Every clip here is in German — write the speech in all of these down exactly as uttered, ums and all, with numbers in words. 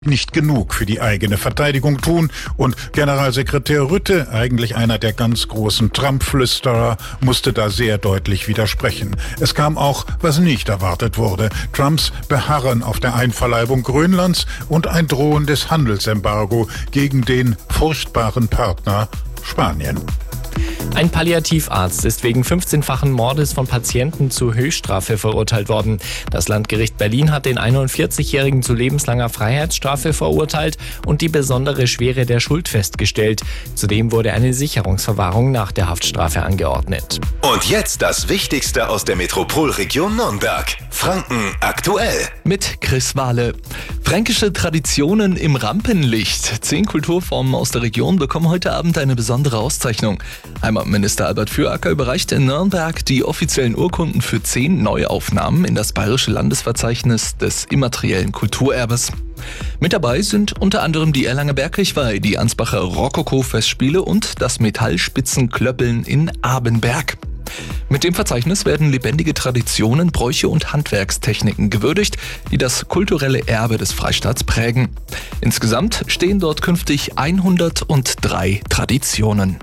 nicht genug für die eigene Verteidigung tun und Generalsekretär Rutte, eigentlich einer der ganz großen Trump-Flüsterer, musste da sehr deutlich widersprechen. Es kam auch, was nicht erwartet wurde, Trumps Beharren auf der Einverleibung Grönlands und ein drohendes Handelsembargo gegen den furchtbaren Partner Spanien. Ein Palliativarzt ist wegen fünfzehnfachen Mordes von Patienten zu Höchststrafe verurteilt worden. Das Landgericht Berlin hat den einundvierzigjährigen zu lebenslanger Freiheitsstrafe verurteilt und die besondere Schwere der Schuld festgestellt. Zudem wurde eine Sicherungsverwahrung nach der Haftstrafe angeordnet. Und jetzt das Wichtigste aus der Metropolregion Nürnberg. Franken aktuell. Mit Chris Wahle. Fränkische Traditionen im Rampenlicht. Zehn Kulturformen aus der Region bekommen heute Abend eine besondere Auszeichnung. Heimatminister Albert Füracker überreichte in Nürnberg die offiziellen Urkunden für zehn Neuaufnahmen in das Bayerische Landesverzeichnis des immateriellen Kulturerbes. Mit dabei sind unter anderem die Erlanger Bergkirchweih, die Ansbacher Rokoko-Festspiele und das Metallspitzenklöppeln in Abenberg. Mit dem Verzeichnis werden lebendige Traditionen, Bräuche und Handwerkstechniken gewürdigt, die das kulturelle Erbe des Freistaats prägen. Insgesamt stehen dort künftig hundertdrei Traditionen.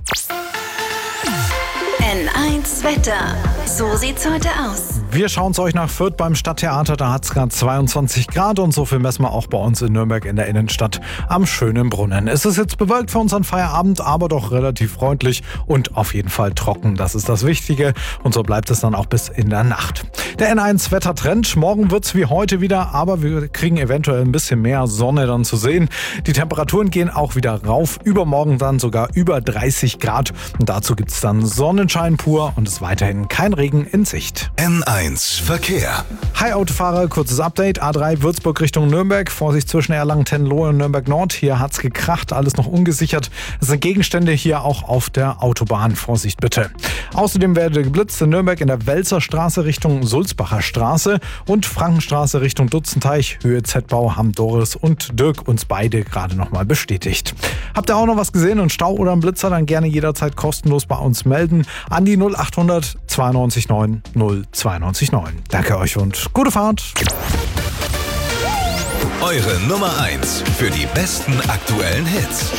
N eins Wetter. So sieht's heute aus. Wir schauen es euch nach Fürth beim Stadttheater. Da hat es gerade zweiundzwanzig Grad und so viel messen wir auch bei uns in Nürnberg in der Innenstadt am schönen Brunnen. Es ist jetzt bewölkt für unseren Feierabend, aber doch relativ freundlich und auf jeden Fall trocken. Das ist das Wichtige und so bleibt es dann auch bis in der Nacht. Der N eins Wettertrend. Morgen wird's wie heute wieder, aber wir kriegen eventuell ein bisschen mehr Sonne dann zu sehen. Die Temperaturen gehen auch wieder rauf. Übermorgen dann sogar über dreißig Grad. Und dazu gibt's dann Sonnenschein pur und es ist weiterhin kein Regen in Sicht. N eins Verkehr. Hi Autofahrer, kurzes Update. A drei Würzburg Richtung Nürnberg. Vorsicht zwischen Erlangen-Tenlohe und Nürnberg Nord. Hier hat's gekracht, alles noch ungesichert. Es sind Gegenstände hier auch auf der Autobahn. Vorsicht bitte. Außerdem werde geblitzt in Nürnberg in der Welser Straße Richtung Sulzbacher Straße und Frankenstraße Richtung Dutzenteich. Höhe Z-Bau haben Doris und Dirk uns beide gerade nochmal bestätigt. Habt ihr auch noch was gesehen und Stau oder einen Blitzer, dann gerne jederzeit kostenlos bei uns melden an die null achthundert zweiundneunzig neun null zweiundneunzig neun. Danke euch und gute Fahrt. Eure Nummer eins für die besten aktuellen Hits.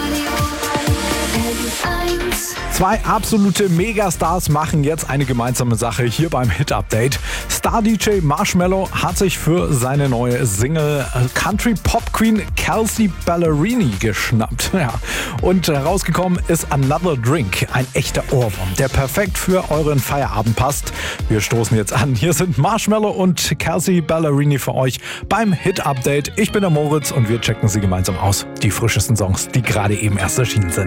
Zwei absolute Megastars machen jetzt eine gemeinsame Sache hier beim Hit-Update. Star-D J Marshmello hat sich für seine neue Single Country-Pop-Queen Kelsea Ballerini geschnappt. Ja. Und rausgekommen ist Another Drink, ein echter Ohrwurm, der perfekt für euren Feierabend passt. Wir stoßen jetzt an. Hier sind Marshmello und Kelsea Ballerini für euch beim Hit-Update. Ich bin der Moritz und wir checken sie gemeinsam aus. Die frischesten Songs, die gerade eben erst erschienen sind.